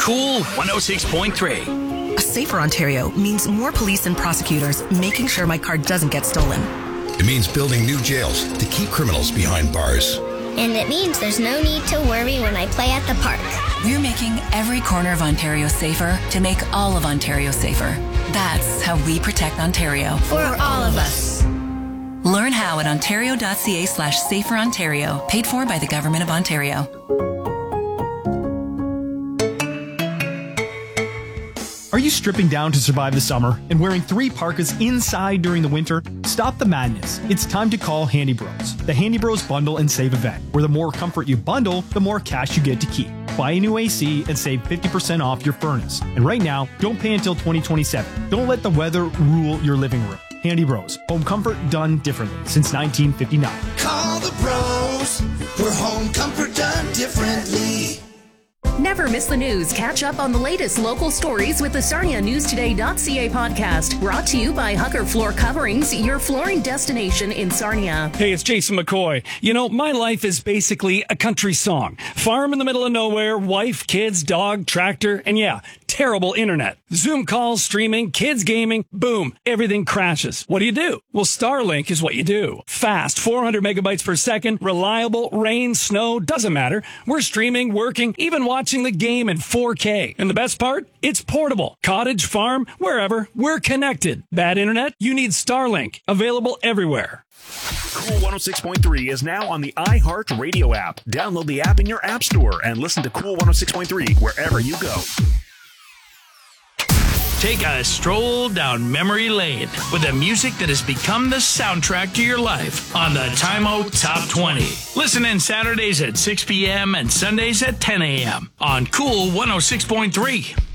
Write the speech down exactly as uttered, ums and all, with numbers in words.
Cool one oh six point three. A safer Ontario means more police and prosecutors making sure my car doesn't get stolen. It means building new jails to keep criminals behind bars. And it means there's no need to worry when I play at the park. We're making every corner of Ontario safer to make all of Ontario safer. That's how we protect Ontario. For all of us. Learn how at ontario.ca slash safer Ontario. Paid for by the Government of Ontario. Are you stripping down to survive the summer and wearing three parkas inside during the winter? Stop the madness. It's time to call Handy Bros, the Handy Bros Bundle and Save event, where the more comfort you bundle, the more cash you get to keep. Buy a new A C and save fifty percent off your furnace. And right now, don't pay until twenty twenty-seven. Don't let the weather rule your living room. Handy Bros, home comfort done differently since nineteen fifty-nine. Call the bros, for home comfort done differently. Never miss the news. Catch up on the latest local stories with the Sarnia News Today dot C A podcast. Brought to you by Hucker Floor Coverings, your flooring destination in Sarnia. Hey, it's Jason McCoy. You know, my life is basically a country song. Farm in the middle of nowhere, wife, kids, dog, tractor, and yeah, terrible internet. Zoom calls, streaming, kids gaming, boom, everything crashes. What do you do? Well, Starlink is what you do. Fast, four hundred megabytes per second, reliable, rain, snow, doesn't matter. We're streaming, working, even watching the game in four K. And the best part? It's portable. Cottage, farm, wherever, we're connected. Bad internet? You need Starlink. Available everywhere. Cool one oh six point three is now on the iHeart Radio app. Download the app in your app store and listen to Cool one oh six point three wherever you go. Take a stroll down memory lane with the music that has become the soundtrack to your life on the Time Out Top twenty. Listen in Saturdays at six p.m. and Sundays at ten a.m. on Cool one oh six point three.